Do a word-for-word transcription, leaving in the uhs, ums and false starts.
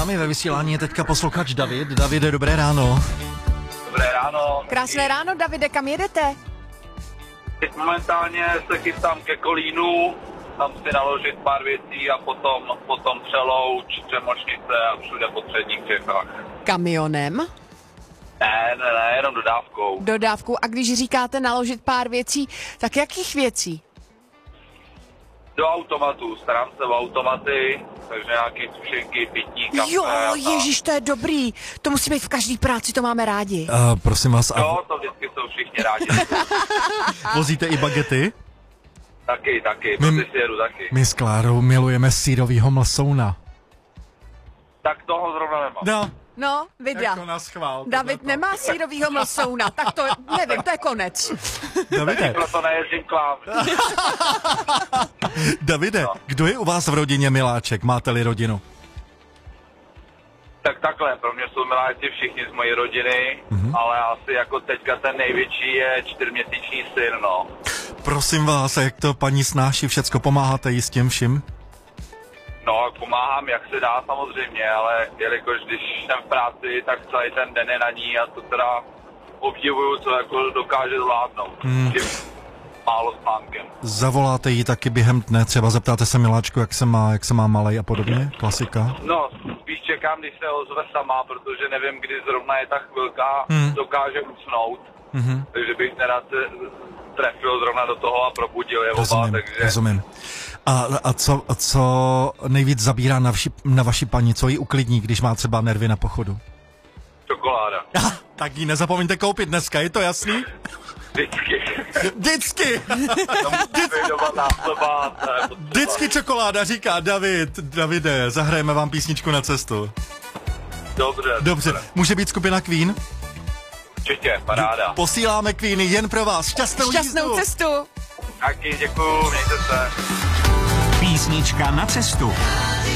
námi ve vysílání je teďka posluchač David. Davide, dobré ráno. Dobré ráno. Krásné ráno, Davide, kam jedete? Teď momentálně se chystám ke Kolínu, tam si naložit pár věcí a potom, potom Přelouč, Třemošnice a všude po středních Čechách. Kamionem? Ne, ne, ne, jenom dodávkou. Dodávku. A když říkáte naložit pár věcí, tak jakých věcí? Do automatu, starám se o automaty, takže nějaký sušenky, pitní, kafe. Jo, a- ježíš, to je dobrý. To musí být v každý práci, to máme rádi. Uh, prosím vás, a Jo, to vždycky jsou všichni rádi. vozíte i bagety? taky, taky, My- to si jedu taky. My s Klárou milujeme sírovýho mlsouna. Tak toho zrovna nemám. No, No, videa. jako na schvál. David nemá sírovýho mlsouna, tak to, nevím, to je konec. Davide, Proto nejezdím k vám. Davide, kdo je u vás v rodině miláček? Máte-li rodinu? Tak takhle, pro mě jsou miláci všichni z mojí rodiny, mm-hmm. ale asi jako teďka ten největší je čtyřměsíční syn, no. Prosím vás, jak to paní snáší všecko, pomáháte jí s tím vším? No, pomáhám, jak se dá samozřejmě, ale jelikož když jsem v práci, tak celý ten den je na ní a to teda obdivuju, co jako dokáže zvládnout. Hmm. Tím málo spánkem. Zavoláte jí taky během dne, třeba zeptáte se miláčku, jak se má, jak se má malej a podobně? Klasika. No, spíš čekám, když se ozve sama, protože nevím, kdy zrovna je ta chvilka, Hmm. dokáže usnout. Mhm. Takže bych nerad se trefil zrovna do toho a probudil je oba, Rozumím, takže... rozumím. A, a, co, a co nejvíc zabírá na, vši, na vaši paní, co jí uklidní, když má třeba nervy na pochodu? Čokoláda. Tak ji nezapomeňte koupit dneska, je to jasný? Vždycky. Vždycky! To musí být doma zásoba, to je potřeba. Vždycky čokoláda, říká David. Davide, zahrajeme vám písničku na cestu. Dobře. Dobře, může být skupina Queen? Určitě, paráda. Posíláme Queeny jen pro vás. Šťastnou, Šťastnou jízdu. cestu. Taky děkuju, mějte se. Písnička na cestu.